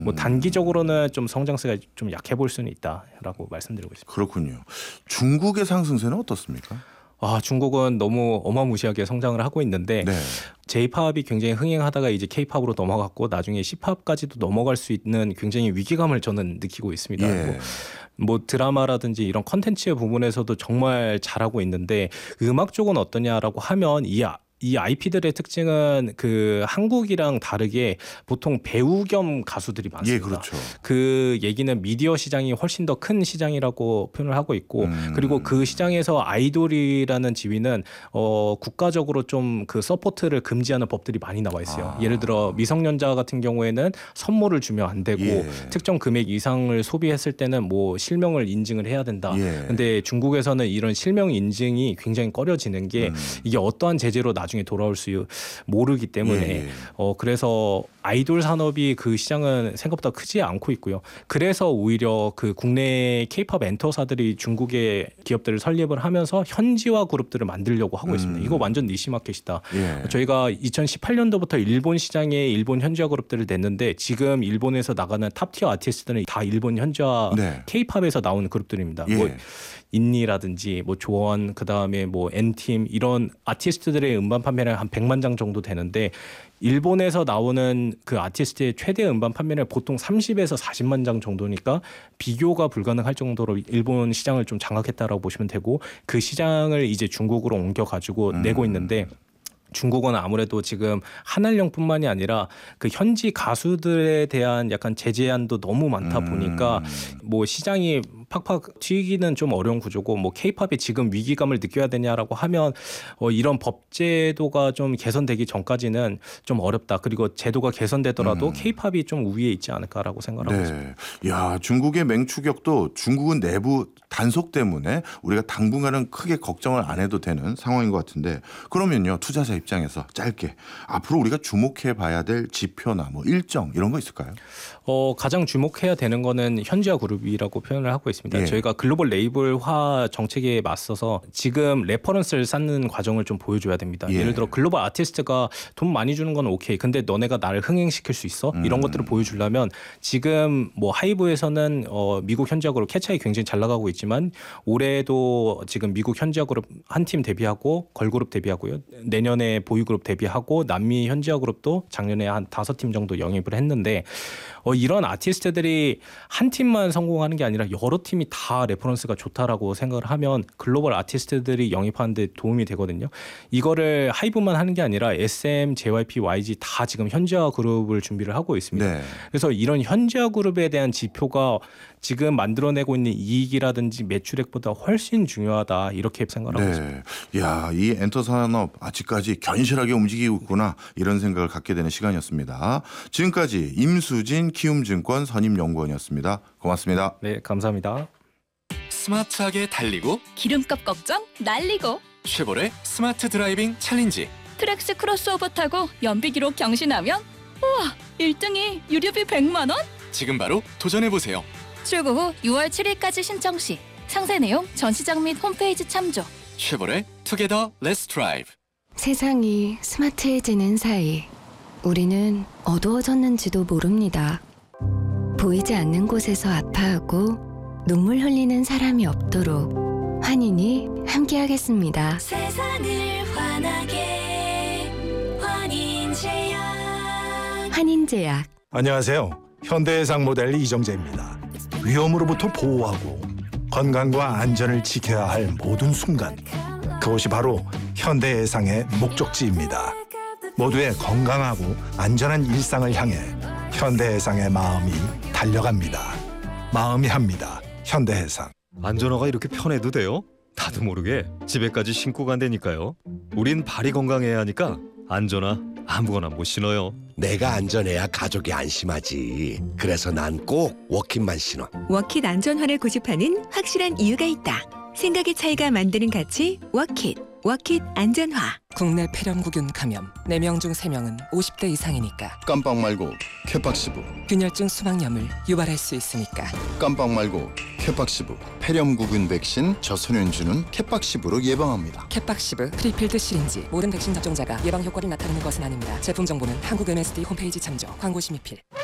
뭐 단기적으로는 좀 성장세가 좀 약해 보일 수는 있다라고 말씀드리고 있습니다. 그렇군요. 중국의 상승세는 어떻습니까? 중국은 너무 어마무시하게 성장을 하고 있는데 네. J-팝이 굉장히 흥행하다가 이제 K-팝으로 넘어갔고 나중에 C-팝까지도 넘어갈 수 있는 굉장히 위기감을 저는 느끼고 있습니다. 예. 뭐 드라마라든지 이런 컨텐츠 부분에서도 정말 잘하고 있는데 음악 쪽은 어떠냐라고 하면 이 IP들의 특징은 그 한국이랑 다르게 보통 배우 겸 가수들이 많습니다. 예, 그렇죠. 그 얘기는 미디어 시장이 훨씬 더 큰 시장이라고 표현을 하고 있고 그리고 그 시장에서 아이돌이라는 지위는 국가적으로 좀 그 서포트를 금지하는 법들이 많이 나와 있어요. 예를 들어 미성년자 같은 경우에는 선물을 주면 안 되고 예. 특정 금액 이상을 소비했을 때는 뭐 실명을 인증을 해야 된다. 예. 근데 중국에서는 이런 실명 인증이 굉장히 꺼려지는 게 이게 어떠한 제재로 나중에 돌아올 수 모르기 때문에 예. 그래서 아이돌 산업이 그 시장은 생각보다 크지 않고 있고요. 그래서 오히려 그 국내 K-팝 엔터사들이 중국의 기업들을 설립을 하면서 현지화 그룹들을 만들려고 하고 있습니다. 이거 완전 니시 마켓이다. 예. 저희가 2018년도부터 일본 시장에 일본 현지화 그룹들을 냈는데 지금 일본에서 나가는 탑티어 아티스트들은 다 일본 현지화 네. K-팝에서 나온 그룹들입니다. 예. 뭐 인니라든지 뭐 조원 그다음에 뭐 N팀 이런 아티스트들의 음반 판매량 한 100만 장 정도 되는데 일본에서 나오는 그 아티스트의 최대 음반 판매량 보통 30에서 40만 장 정도니까 비교가 불가능할 정도로 일본 시장을 좀 장악했다라고 보시면 되고 그 시장을 이제 중국으로 옮겨 가지고 내고 있는데 중국은 아무래도 지금 한알령뿐만이 아니라 그 현지 가수들에 대한 약간 제재안도 너무 많다 보니까 뭐 시장이 팍팍 튀기는 좀 어려운 구조고 뭐 K-팝이 지금 위기감을 느껴야 되냐라고 하면 이런 법제도가 좀 개선되기 전까지는 좀 어렵다. 그리고 제도가 개선되더라도 K-팝이 좀 우위에 있지 않을까라고 생각하고 있습니다. 야, 중국의 맹추격도 중국은 내부 단속 때문에 우리가 당분간은 크게 걱정을 안 해도 되는 상황인 것 같은데 그러면요 투자자 입장에서 짧게 앞으로 우리가 주목해 봐야 될 지표나 뭐 일정 이런 거 있을까요? 가장 주목해야 되는 거는 현지화 그룹이라고 표현을 하고 있습니다. 예. 저희가 글로벌 레이블화 정책에 맞서서 지금 레퍼런스를 쌓는 과정을 좀 보여줘야 됩니다. 예. 예를 들어 글로벌 아티스트가 돈 많이 주는 건 오케이. 근데 너네가 나를 흥행시킬 수 있어? 이런 것들을 보여주려면 지금 뭐 하이브에서는 미국 현지화 그룹 캐차이 굉장히 잘 나가고 있지만 올해도 지금 미국 현지화 그룹 한 팀 데뷔하고 걸그룹 데뷔하고요. 내년에 보이그룹 데뷔하고 남미 현지화 그룹도 작년에 한 5팀 정도 영입을 했는데 이런 아티스트들이 한 팀만 성공하는 게 아니라 여러 팀이 다 레퍼런스가 좋다라고 생각을 하면 글로벌 아티스트들이 영입하는 데 도움이 되거든요. 이거를 하이브만 하는 게 아니라 SM, JYP, YG 다 지금 현지화 그룹을 준비를 하고 있습니다. 네. 그래서 이런 현지화 그룹에 대한 지표가 지금 만들어내고 있는 이익이라든지 매출액보다 훨씬 중요하다 이렇게 생각하고 있습니다. 야, 이 엔터 산업 아직까지 견실하게 움직이고 있구나 이런 생각을 갖게 되는 시간이었습니다. 지금까지 임수진 키움증권 선임연구원이었습니다. 고맙습니다. 네, 감사합니다. 스마트하게 달리고 기름값 걱정 날리고 쉐보레 스마트 드라이빙 챌린지 트랙스 크로스오버 타고 연비기록 경신하면 우와 1등이 유류비 100만 원? 지금 바로 도전해보세요. 출고 후 6월 7일까지 신청 시 상세 내용 전시장 및 홈페이지 참조. 쉐보레 투게더 렛츠 드라이브. 세상이 스마트해지는 사이 우리는 어두워졌는지도 모릅니다. 보이지 않는 곳에서 아파하고 눈물 흘리는 사람이 없도록 환인이 함께하겠습니다. 세상을 환하게 환인제약. 환인제약. 안녕하세요. 현대해상 모델 이정재입니다. 위험으로부터 보호하고 건강과 안전을 지켜야 할 모든 순간 그것이 바로 현대해상의 목적지입니다. 모두의 건강하고 안전한 일상을 향해 현대해상의 마음이 달려갑니다. 마음이 합니다. 현대해상. 안전화가 이렇게 편해도 돼요? 나도 모르게 집에까지 신고 간다니까요. 우린 발이 건강해야 하니까 안전화 아무거나 못 신어요. 내가 안전해야 가족이 안심하지. 그래서 난 꼭 워킷만 신어. 워킷 안전화를 고집하는 확실한 이유가 있다. 생각의 차이가 만드는 가치 워킷. 워킷 안전화. 국내 폐렴구균 감염 4명 중 3명은 50대 이상이니까. 깜빡 말고 케팍시브. 균열증 수막염을 유발할 수 있으니까. 깜빡 말고 케팍시브. 폐렴구균 백신 저소년주는 케팍시브로 예방합니다. 케팍시브 프리필드 시린지. 모든 백신 접종자가 예방 효과를 나타내는 것은 아닙니다. 제품 정보는 한국 MSD 홈페이지 참조. 광고 심의필.